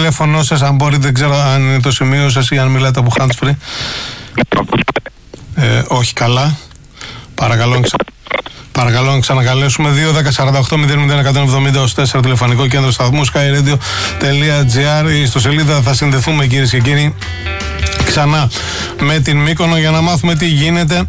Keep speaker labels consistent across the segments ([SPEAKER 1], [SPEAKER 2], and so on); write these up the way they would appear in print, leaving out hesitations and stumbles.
[SPEAKER 1] τηλέφωνο σας, αν μπορείτε, δεν ξέρω αν είναι το σημείο σας ή αν μιλάτε από hands-free. Όχι καλά. Παρακαλώ να ξανακαλέσουμε 2-10-48-00-170 τηλεφωνικό κέντρο σταθμού skyradio.gr. Στο σελίδα θα συνδεθούμε, κυρίες και κύριοι, ξανά με την Μύκονο για να μάθουμε τι γίνεται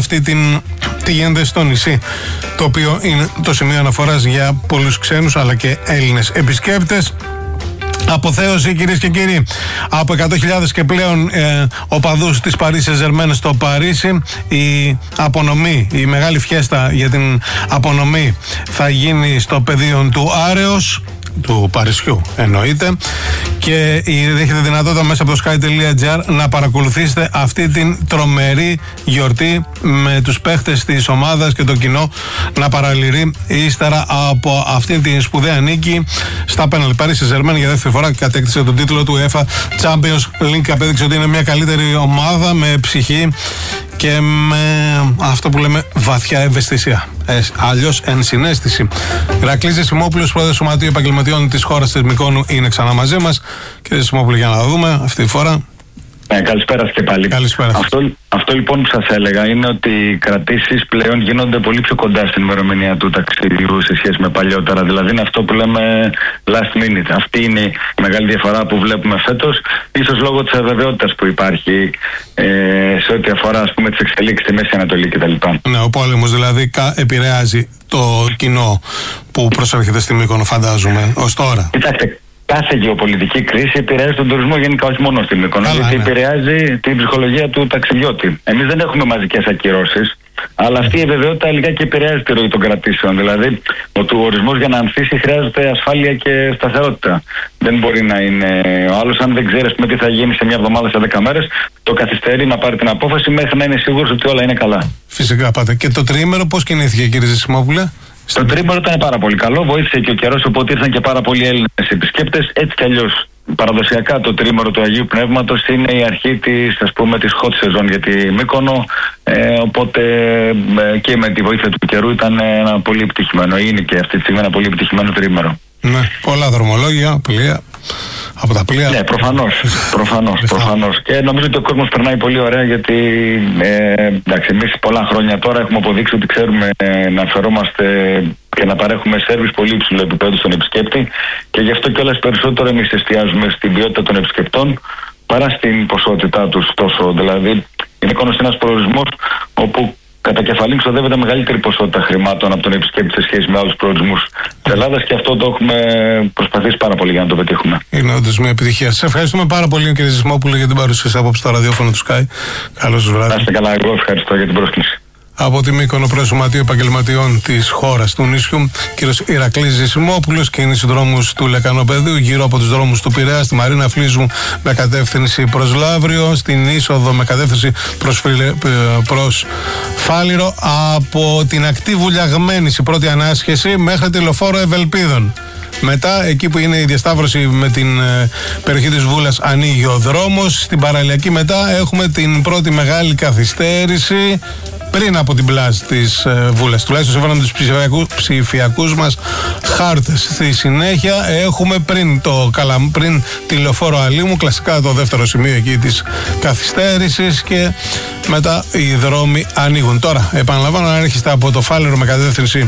[SPEAKER 1] τι γίνεται στο νησί, το οποίο είναι το σημείο αναφοράς για πολλούς ξένους αλλά και Έλληνες επισκέπτες. Αποθέωση, κυρίες και κύριοι, από 100.000 και πλέον οπαδούς της Paris Saint-Germain στο Παρίσι. Η απονομή, η μεγάλη φιέστα για την απονομή θα γίνει στο πεδίο του Άρεος, του Παρισιού εννοείται, και έχετε δυνατότητα μέσα από το sky.gr να παρακολουθήσετε αυτή την τρομερή γιορτή με τους παίχτες της ομάδας και το κοινό να παραλυρεί ύστερα από αυτή την σπουδαία νίκη στα πέναλτι. Paris Saint-Germain για δεύτερη φορά κατέκτησε τον τίτλο του UEFA Champions League, απέδειξε ότι είναι μια καλύτερη ομάδα με ψυχή και με αυτό που λέμε βαθιά ευαισθησία, αλλιώς ενσυναίσθηση. Ηρακλής Ζεσιμόπουλος, πρόεδρος Σωματείου Επαγγελματιών της χώρας της Μυκόνου, είναι ξανά μαζί μας. Κύριε Ζεσιμόπουλο, για να δούμε αυτή τη φορά.
[SPEAKER 2] Καλησπέρα και πάλι.
[SPEAKER 1] Καλησπέρα.
[SPEAKER 2] Αυτό λοιπόν που σας έλεγα είναι ότι οι κρατήσεις πλέον γίνονται πολύ πιο κοντά στην ημερομηνία του ταξιδιού σε σχέση με παλιότερα. Δηλαδή είναι αυτό που λέμε last minute. Αυτή είναι η μεγάλη διαφορά που βλέπουμε φέτος, ίσως λόγω της αβεβαιότητας που υπάρχει σε ό,τι αφορά, ας πούμε, τις εξελίξεις στη Μέση Ανατολή κτλ.
[SPEAKER 1] Ναι, ο πόλεμος δηλαδή επηρεάζει το κοινό που προσέρχεται στη Μύκονο, φαντάζομαι, ως τώρα.
[SPEAKER 2] Κοιτάξτε, κάθε γεωπολιτική κρίση επηρεάζει τον τουρισμό γενικά, όχι μόνο στην Μύκονο, γιατί επηρεάζει την ψυχολογία του ταξιδιώτη. Εμείς δεν έχουμε μαζικές ακυρώσεις, αλλά αυτή η βεβαιότητα λιγάκι επηρεάζει τη ροή των κρατήσεων. Δηλαδή, ο τουρισμός για να ανθίσει χρειάζεται ασφάλεια και σταθερότητα. Δεν μπορεί να είναι ο άλλος, αν δεν ξέρει τι θα γίνει σε μια εβδομάδα, σε 10 μέρες, το καθυστερεί να πάρει την απόφαση μέχρι να είναι σίγουρος ότι όλα είναι καλά.
[SPEAKER 1] Φυσικά, πάτε. Και το τριήμερο πώς κινήθηκε, κύριε Ζεσιμόπουλε?
[SPEAKER 2] Το τρίμηνο ήταν πάρα πολύ καλό, βοήθησε και ο καιρός, οπότε ήρθαν και πάρα πολλοί Έλληνες επισκέπτες. Έτσι κι αλλιώς, παραδοσιακά το τρίμηνο του Αγίου Πνεύματος είναι η αρχή της, ας πούμε, της hot season για τη Μύκονο, οπότε και με τη βοήθεια του καιρού ήταν ένα πολύ επιτυχημένο, είναι και αυτή τη στιγμή ένα πολύ επιτυχημένο τρίμηνο.
[SPEAKER 1] Ναι, πολλά δρομολόγια, πλοία. Από τα πλοία.
[SPEAKER 2] Ναι, προφανώς. Και νομίζω ότι ο κόσμος περνάει πολύ ωραία, γιατί εντάξει, εμείς πολλά χρόνια τώρα έχουμε αποδείξει ότι ξέρουμε να φερόμαστε και να παρέχουμε σέρβις πολύ υψηλού επίπεδου στον επισκέπτη, και γι' αυτό κιόλας περισσότερο εμείς εστιάζουμε στην ποιότητα των επισκεπτών παρά στην ποσότητά τους τόσο. Δηλαδή, είναι εικόνος ένας προορισμός όπου κατά κεφαλήν ξοδεύεται μεγαλύτερη ποσότητα χρημάτων από τον επισκέπτη σε σχέση με άλλους προορισμούς της Ελλάδας, και αυτό το έχουμε προσπαθήσει πάρα πολύ για να το πετύχουμε.
[SPEAKER 1] Είναι όντως μια επιτυχία. Σας ευχαριστούμε πάρα πολύ, κύριε Ζεσιμόπουλε, για την παρουσία σας απόψε στο ραδιόφωνο του Sky. Καλώς σας βράδυ.
[SPEAKER 2] Να είστε καλά, εγώ ευχαριστώ για την πρόσκληση.
[SPEAKER 1] Από τη Μύκονο, πρόεδρος Σωματείου Επαγγελματιών της χώρας του νησιού, κύριος Ηρακλής Ζεσιμόπουλος, κίνηση δρόμους του Λεκανοπεδίου γύρω από τους δρόμους του Πειραιά, στη Μαρίνα Φλίζου με κατεύθυνση προς Λαύριο, στην είσοδο με κατεύθυνση προς Φάληρο, από την ακτή Βουλιαγμένης η πρώτη ανάσχεση μέχρι τη λεωφόρο Ευελπίδων. Μετά, εκεί που είναι η διασταύρωση με την περιοχή της Βούλας, ανοίγει ο δρόμος. Στην παραλιακή μετά έχουμε την πρώτη μεγάλη καθυστέρηση πριν από την πλάζ της Βούλας, τουλάχιστον σύμφωνα με τους ψηφιακούς μας χάρτες. Στη συνέχεια έχουμε πριν τη λεωφόρο Αλήμου, κλασικά το δεύτερο σημείο εκεί της καθυστέρησης, και μετά οι δρόμοι ανοίγουν. Τώρα, επαναλαμβάνω, αν έρχεστε από το Φάληρο με κατεύθυνση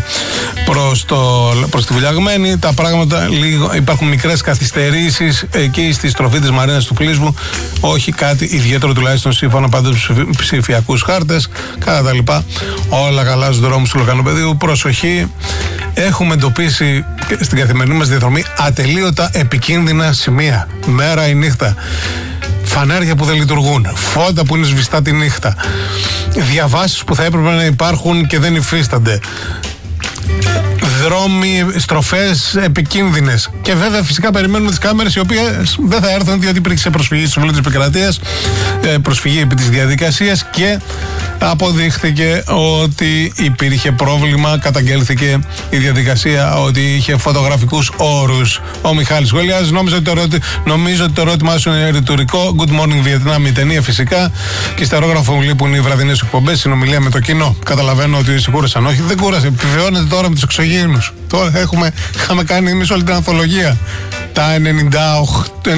[SPEAKER 1] προς τη Βουλιαγμένη, τα πράγματα υπάρχουν μικρές καθυστερήσεις εκεί στη στροφή της Μαρίνας του Φλίσβου, όχι κάτι ιδιαίτερο, τουλάχιστον σύμφωνα πάντα τους ψηφιακούς χάρτες. Κατά τα λοιπά, όλα καλά στους δρόμους του Λεκανοπεδίου. Προσοχή, έχουμε εντοπίσει στην καθημερινή μας διαδρομή ατελείωτα επικίνδυνα σημεία, μέρα ή νύχτα. Φανάρια που δεν λειτουργούν, φώτα που είναι σβηστά τη νύχτα, διαβάσεις που θα έπρεπε να υπάρχουν και δεν υφίστανται, δρόμοι, στροφές επικίνδυνες. Και βέβαια, φυσικά, περιμένουμε τις κάμερες, οι οποίες δεν θα έρθουν, διότι υπήρξε προσφυγή στη Βουλή της Επικρατείας, προσφυγή επί της διαδικασίας, και αποδείχθηκε ότι υπήρχε πρόβλημα. Καταγγέλθηκε η διαδικασία ότι είχε φωτογραφικούς όρους. Ο Μιχάλης σχολιάζει, νομίζω ότι το ερώτημά σου είναι ρητορικό. Good morning Vietnam, η ταινία φυσικά. Και στα αερόγραφο μου λείπουν οι βραδινές εκπομπές, συνομιλία με το κοινό. Καταλαβαίνω ότι σε κούρασαν. Όχι, δεν κούρασε. Επιβεβαιώνεται τώρα με τους εξωγήινους. Τώρα είχαμε κάνει εμείς όλη την ανθολογία. Τα 98.